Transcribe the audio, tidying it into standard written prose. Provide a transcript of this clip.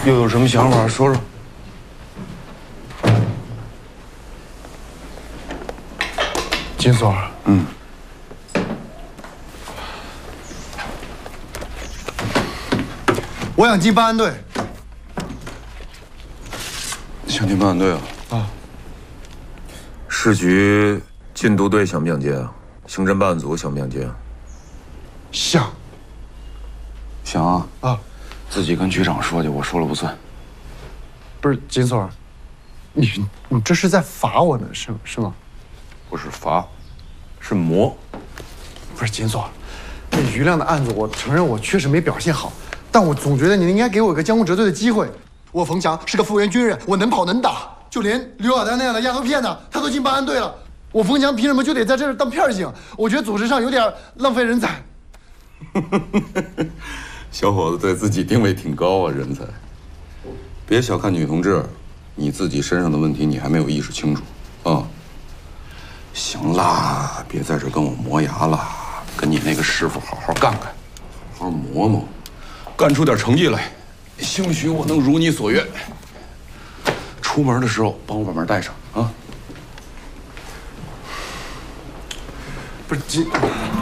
又有什么想法？说说。 金锁，我想进办案队。 想进办案队啊？ 啊。 市局禁毒队想不想接啊？刑侦办案组想不想接啊？ 想。 想啊。 啊。 自己跟局长说去，我说了不算。 不是金锁，你这是在罚我呢，是吗？ 不是罚，是磨。 不是金锁，这余亮的案子，我承认我确实没表现好，但我总觉得你应该给我一个将功折罪的机会。我冯强是个复员军人，我能跑能打，就连刘小丹那样的丫头片子，他都进办案队了。我冯强凭什么就得在这儿当片警？我觉得组织上有点浪费人才。 小伙子对自己定位挺高啊，人才。别小看女同志，你自己身上的问题你还没有意识清楚啊。行啦，别在这跟我磨牙了，跟你那个师傅好好干干，好好磨磨，干出点成绩来。兴许我能如你所愿。出门的时候帮我把门带上啊。 不是金。